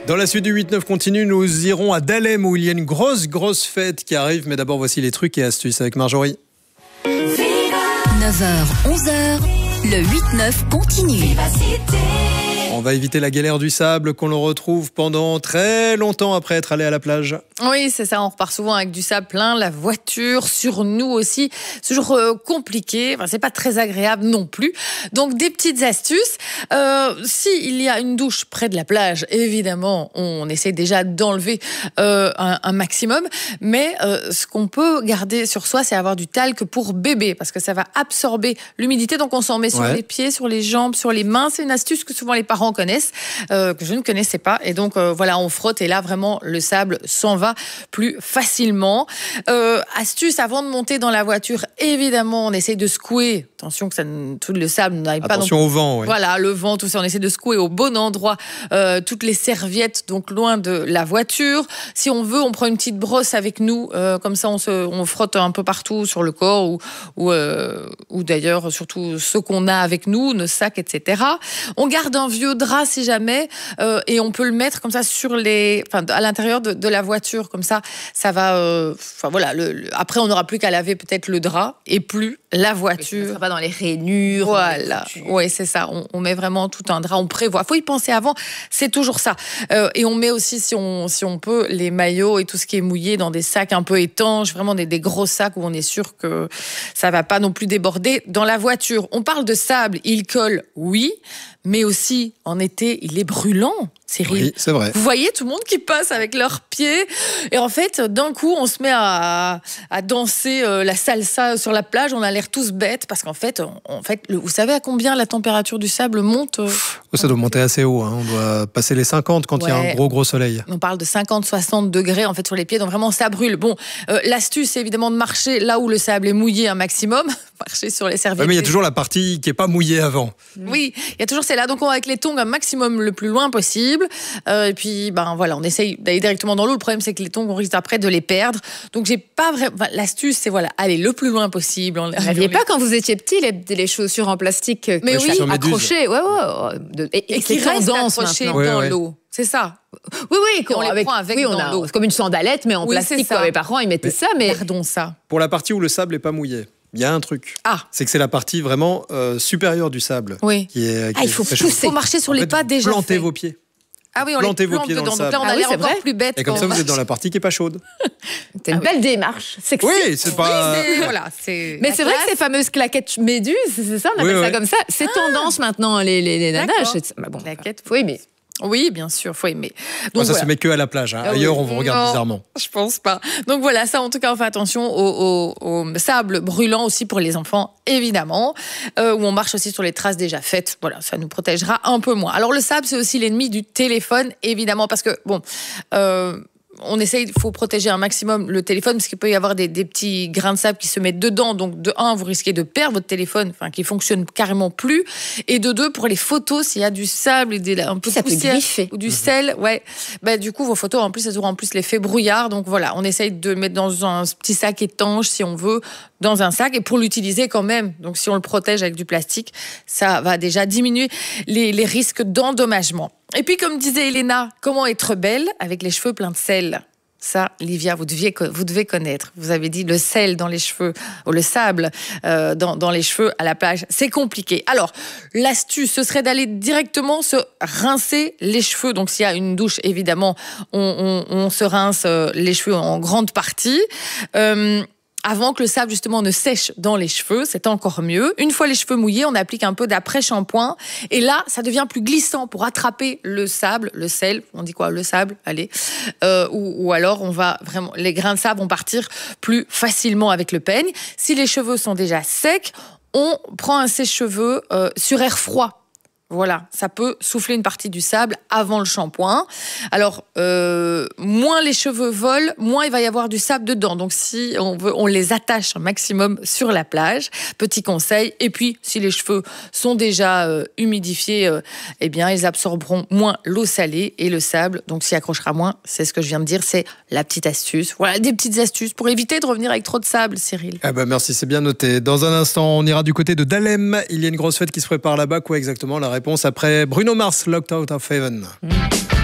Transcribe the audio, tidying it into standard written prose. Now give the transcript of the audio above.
Dans la suite du 8-9 continue, nous irons à Dahlem où il y a une grosse fête qui arrive. Mais d'abord, voici les trucs et astuces avec Marjorie. 9h, 11h, le 8-9 continue. On va éviter la galère du sable qu'on le retrouve pendant très longtemps après être allé à la plage. Oui, c'est ça. On repart souvent avec du sable plein la voiture, sur nous aussi. C'est toujours compliqué. Enfin, c'est pas très agréable non plus. Donc, des petites astuces. S'il y a une douche près de la plage, évidemment, on essaie déjà d'enlever un maximum. Mais ce qu'on peut garder sur soi, c'est avoir du talc pour bébé parce que ça va absorber l'humidité. Donc, on s'en met sur les pieds, sur les jambes, sur les mains. C'est une astuce que souvent les parents connaissent, que je ne connaissais pas. Et donc, voilà, on frotte et là, vraiment, le sable s'en va plus facilement. Astuce, avant de monter dans la voiture, évidemment, on essaye de secouer. Attention que tout le sable n'aille pas. Attention au vent, oui. Voilà, le vent, tout ça. On essaie de secouer au bon endroit toutes les serviettes, donc loin de la voiture. Si on veut, on prend une petite brosse avec nous. Comme ça, on frotte un peu partout sur le corps ou d'ailleurs, surtout ce qu'on a avec nous, nos sacs, etc. On garde un vieux drap si jamais et on peut le mettre comme ça à l'intérieur de la voiture. Comme ça va. Voilà. Après, on n'aura plus qu'à laver peut-être le drap et plus la voiture. Ça ne sera pas dans les rainures. Voilà. Oui, c'est ça. On met vraiment tout un drap. On prévoit. Il faut y penser avant. C'est toujours ça. Et on met aussi, si on peut, les maillots et tout ce qui est mouillé dans des sacs un peu étanches, vraiment des gros sacs où on est sûr que ça ne va pas non plus déborder dans la voiture. On parle de sable. Il colle, oui. Mais aussi, en été, il est brûlant, Cyril. Oui, c'est vrai. Vous voyez tout le monde qui passe avec leurs pieds. Et en fait, d'un coup, on se met à danser la salsa sur la plage. On a l'air tous bêtes parce qu'en fait, vous savez à combien la température du sable monte Ça doit monter assez haut. On doit passer les 50 quand il y a un gros soleil. On parle de 50-60 degrés en fait sur les pieds. Donc vraiment, ça brûle. Bon, l'astuce, c'est évidemment de marcher là où le sable est mouillé un maximum. Marcher sur les serviettes. Mais il y a toujours la partie qui n'est pas mouillée avant. Oui, il y a toujours celle-là. Donc, avec les tongs un maximum le plus loin possible. Et puis, voilà, on essaye d'aller directement dans l'eau. Le problème, c'est que les tongs, on risque après de les perdre. Donc, j'ai pas vraiment. L'astuce, c'est aller le plus loin possible. Vous n'aviez pas, quand vous étiez petit, les chaussures en plastique accrochées. Et qui restent accrochées dans l'eau. C'est ça. Oui, on les prend avec dans l'eau. C'est comme une sandalette, mais en plastique. Mes parents, ils mettaient ça. Mais pardon ça. Pour la partie où le sable n'est pas mouillé. Il y a un truc, c'est que c'est la partie vraiment supérieure du sable. Oui. Il faut marcher sur les pas déjà. Plantez vos pieds. Ah oui, on les plante dedans. Donc là, on a l'air encore plus bête. Et comme ça, vous êtes dans la partie qui n'est pas chaude. C'est une belle démarche. Sexy. Oui, c'est pas. Mais c'est vrai que ces fameuses claquettes méduses, c'est ça, on appelle ça comme ça. C'est tendance maintenant, les nanas. Claquettes. Oui, mais. Oui, bien sûr, faut aimer. Donc, ça se met que à la plage. Ailleurs, on vous regarde bizarrement. Je pense pas. Donc voilà, ça, en tout cas, on fait attention au sable brûlant aussi pour les enfants, évidemment, où on marche aussi sur les traces déjà faites. Voilà, ça nous protégera un peu moins. Alors le sable, c'est aussi l'ennemi du téléphone, évidemment, parce que il faut protéger un maximum le téléphone parce qu'il peut y avoir des petits grains de sable qui se mettent dedans. Donc, de 1, vous risquez de perdre votre téléphone, qui fonctionne carrément plus. Et de 2, pour les photos, s'il y a du sable et un peu de poussière ou du sel, du coup, vos photos, en plus, elles auront en plus l'effet brouillard. Donc, voilà, on essaye de mettre dans un petit sac étanche, si on veut, dans un sac et pour l'utiliser quand même. Donc, si on le protège avec du plastique, ça va déjà diminuer les risques d'endommagement. Et puis, comme disait Elena, comment être belle avec les cheveux pleins de sel? Ça, Livia, vous devez connaître. Vous avez dit le sel dans les cheveux, ou le sable dans les cheveux à la plage. C'est compliqué. Alors, l'astuce, ce serait d'aller directement se rincer les cheveux. Donc, s'il y a une douche, évidemment, on se rince les cheveux en grande partie. Avant que le sable, justement, ne sèche dans les cheveux, c'est encore mieux. Une fois les cheveux mouillés, on applique un peu d'après-shampoing. Et là, ça devient plus glissant pour attraper le sable, le sel. On dit quoi? Le sable, allez. Ou alors, les grains de sable vont partir plus facilement avec le peigne. Si les cheveux sont déjà secs, on prend un sèche-cheveux sur air froid. Voilà, ça peut souffler une partie du sable avant le shampoing. Alors, moins les cheveux volent, moins il va y avoir du sable dedans. Donc, si on veut, on les attache un maximum sur la plage. Petit conseil. Et puis, si les cheveux sont déjà humidifiés, ils absorberont moins l'eau salée et le sable. Donc, s'y accrochera moins. C'est ce que je viens de dire. C'est la petite astuce. Voilà, des petites astuces pour éviter de revenir avec trop de sable, Cyril. Merci, c'est bien noté. Dans un instant, on ira du côté de Dahlem. Il y a une grosse fête qui se prépare là-bas. Quoi exactement? La réponse après Bruno Mars, Locked Out of Heaven.